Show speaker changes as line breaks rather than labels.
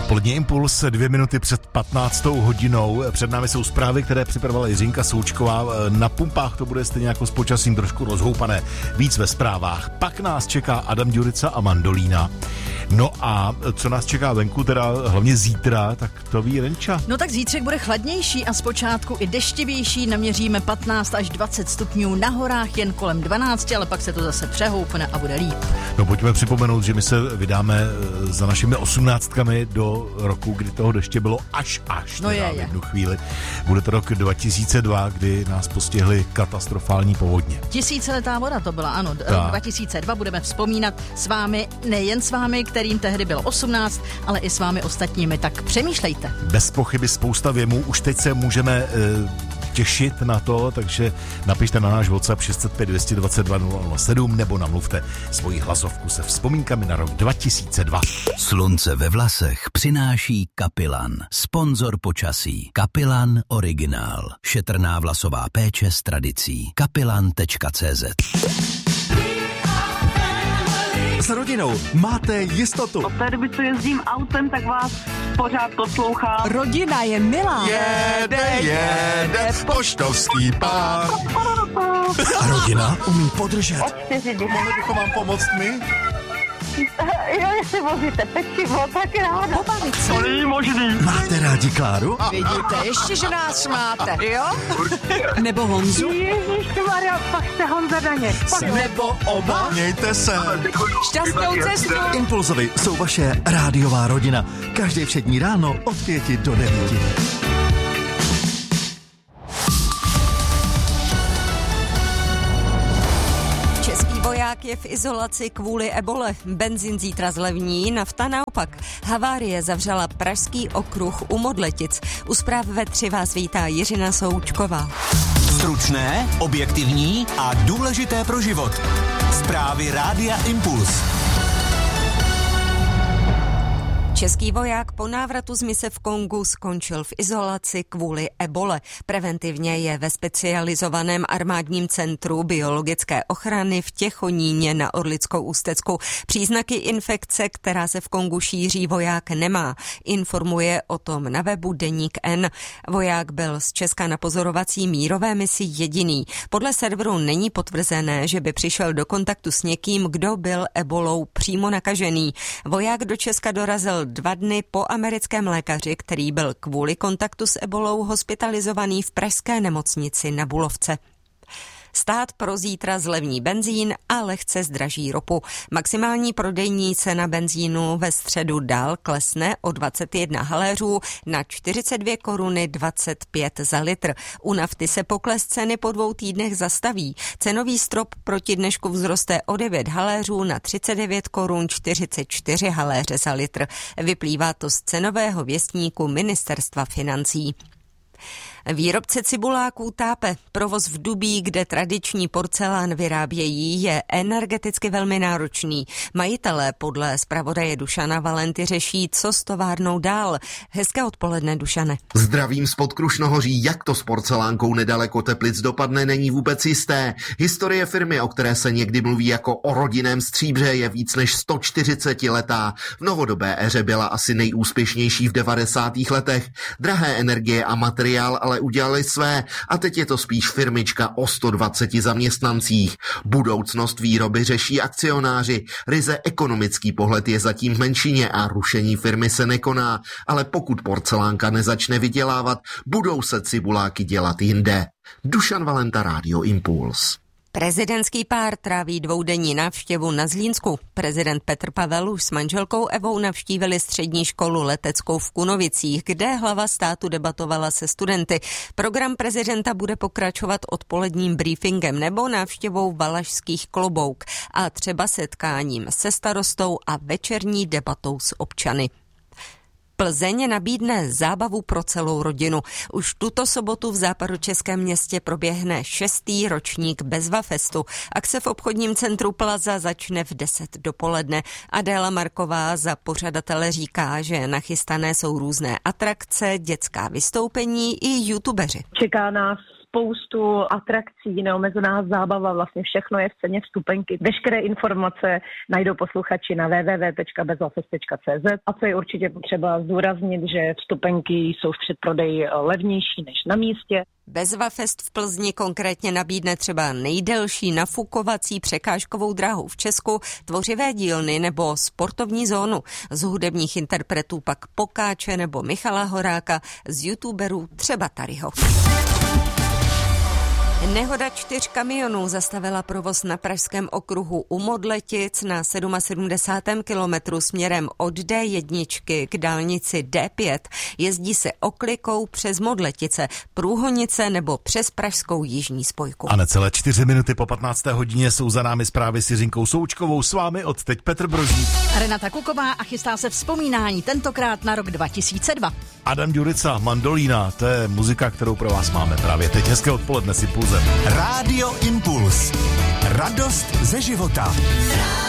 Dopolední impuls 2 minuty před 15. hodinou. Před námi jsou zprávy, které připravovala Jiřinka Součková. Na pumpách to bude stejně jako s počasím trošku rozhoupané. Víc ve zprávách. Pak nás čeká Adam Ďurica a Mandolína. No a co nás čeká venku, teda hlavně zítra, tak to ví Renča.
No tak zítřek bude chladnější a zpočátku i deštivější. Naměříme 15 až 20 stupňů, na horách jen kolem 12, ale pak se to zase přehoupne a bude líp.
No pojďme připomenout, že my se vydáme za našimi 18kami do roku, kdy toho deště bylo až
no
v jednu chvíli. Bude to rok 2002, kdy nás postihly katastrofální povodně.
Tisíciletá voda to byla, ano. Rok 2002 budeme vzpomínat s vámi, nejen s vámi, kterým tehdy bylo 18, ale i s vámi ostatními, tak přemýšlejte.
Bez pochyby spousta věmů, už teď se můžeme těšit na to, takže napište na náš WhatsApp 605 222 007 nebo namluvte svoji hlasovku se vzpomínkami na rok 2002.
Slunce ve vlasech přináší Kapilan, sponzor počasí. Kapilan originál. Šetrná vlasová péče s tradicí. Kapilan.cz.
S rodinou máte jistotu.
Od té doby, co jezdím autem, tak vás pořád poslouchám.
Rodina je milá.
Jede poštovský pár. A rodina umí podržet.
Od 4 dny.
Mohli bychom vám pomoct my?
Jo, jestli vozíte pečivo, tak ráda.
Pobavit se.
To není možný.
Máte rádi Kláru?
Vidíte, ještě, že nás máte, jo? Nebo Honzu?
Ježišmarja, pak jste Honza Daněk.
Nebo oba?
Mějte se.
Šťastnou cestu.
Impulzovi jsou vaše rádiová rodina. Každé všední ráno od 5 do 9.
Voják je v izolaci kvůli ebole. Benzín zítra zlevní, nafta naopak. Havárie zavřela pražský okruh u Modletic. U zpráv ve 3 vás vítá Jiřina Součková.
Stručné, objektivní a důležité pro život. Zprávy Rádia Impuls.
Český voják po návratu z mise v Kongu skončil v izolaci kvůli ebole. Preventivně je ve specializovaném armádním centru biologické ochrany v Těchoníně na Orlickou Ústecku. Příznaky infekce, která se v Kongu šíří, voják nemá. Informuje o tom na webu Deník N. Voják byl z Česka na pozorovací mírové misi jediný. Podle serveru není potvrzené, že by přišel do kontaktu s někým, kdo byl ebolou přímo nakažený. Voják do Česka dorazil 2 dny po americkém lékaři, který byl kvůli kontaktu s ebolou hospitalizovaný v pražské nemocnici na Bulovce. Stát pro zítra zlevní benzín a lehce zdraží ropu. Maximální prodejní cena benzínu ve středu dál klesne o 21 haléřů na 42 koruny 25 za litr. U nafty se pokles ceny po 2 týdnech zastaví. Cenový strop proti dnešku vzroste o 9 haléřů na 39 korun 44 haléře za litr. Vyplývá to z cenového věstníku Ministerstva financí. Výrobce cibuláků tápe. Provoz v Dubí, kde tradiční porcelán vyrábějí, je energeticky velmi náročný. Majitelé podle zpravodaje Dušana Valenty řeší, co s továrnou dál. Hezké odpoledne, Dušane.
Zdravím spod Krušnohoří. Jak to s porcelánkou nedaleko Teplic dopadne, není vůbec jisté. Historie firmy, o které se někdy mluví jako o rodinném stříbře, je víc než 140 letá. V novodobé éře byla asi nejúspěšnější v 90. letech. Drahé energie a materiál ale udělali své a teď je to spíš firmička o 120 zaměstnancích. Budoucnost výroby řeší akcionáři. Ryze ekonomický pohled je zatím v menšině a rušení firmy se nekoná, ale pokud porcelánka nezačne vydělávat, budou se cibuláky dělat jinde. Dušan Valenta, Rádio Impuls.
Prezidentský pár tráví 2denní návštěvu na Zlínsku. Prezident Petr Pavel už s manželkou Evou navštívili střední školu leteckou v Kunovicích, kde hlava státu debatovala se studenty. Program prezidenta bude pokračovat odpoledním briefingem nebo návštěvou Valašských Klobouk a třeba setkáním se starostou a večerní debatou s občany. Plzeň nabídne zábavu pro celou rodinu. Už tuto sobotu v západočeském městě proběhne 6. ročník Bezvafestu. Akce v obchodním centru Plaza začne v 10 dopoledne. Adéla Marková za pořadatele říká, že nachystané jsou různé atrakce, dětská vystoupení i youtubeři.
Čeká nás spoustu atrakcí, neomezená zábava, vlastně všechno je v ceně vstupenky. Veškeré informace najdou posluchači na www.bezvlafest.cz a co je určitě potřeba zdůraznit, že vstupenky jsou v předprodeji levnější než na místě.
Bezvafest v Plzni konkrétně nabídne třeba nejdelší nafukovací překážkovou dráhu v Česku, tvořivé dílny nebo sportovní zónu. Z hudebních interpretů pak Pokáče nebo Michala Horáka, z youtuberů třeba Taryho. Nehoda 4 kamionů zastavila provoz na pražském okruhu u Modletic na 77. kilometru směrem od D1 k dálnici D5. Jezdí se oklikou přes Modletice, Průhonice nebo přes pražskou jižní spojku.
A necelé 4 minuty po 15. hodině jsou za námi zprávy s Jiřinkou Součkovou. S vámi od teď Petr Brožík.
Renata Kuková a chystá se vzpomínání, tentokrát na rok 2002.
Adam Ďurica, Mandolína, to je muzika, kterou pro vás máme právě teď. Hezké odpoledne s Impulzem.
Rádio Impuls. Radost ze života.